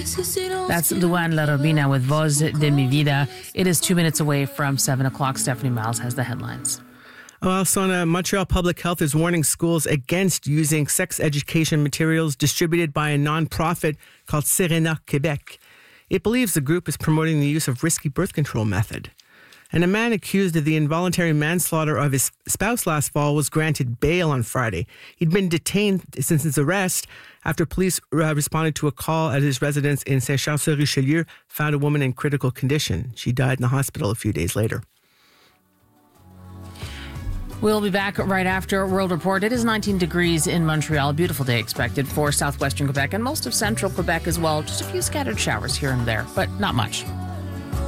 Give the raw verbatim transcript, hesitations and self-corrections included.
That's Luan La Robina with Voz de mi Vida. It is two minutes away from seven o'clock. Stephanie Miles has the headlines. Well, Sona, Montreal Public Health is warning schools against using sex education materials distributed by a nonprofit called Serena Quebec. It believes the group is promoting the use of risky birth control method. And a man accused of the involuntary manslaughter of his spouse last fall was granted bail on Friday. He'd been detained since his arrest after police uh, responded to a call at his residence in Saint-Charles-sur-Richelieu, found a woman in critical condition. She died in the hospital a few days later. We'll be back right after World Report. It is nineteen degrees in Montreal. A beautiful day expected for southwestern Quebec and most of central Quebec as well. Just a few scattered showers here and there, but not much.